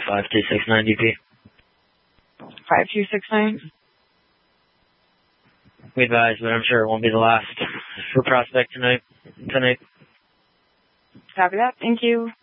5269 DP. 5269. We advise, but I'm sure it won't be the last for Prospect tonight. Copy that. Thank you.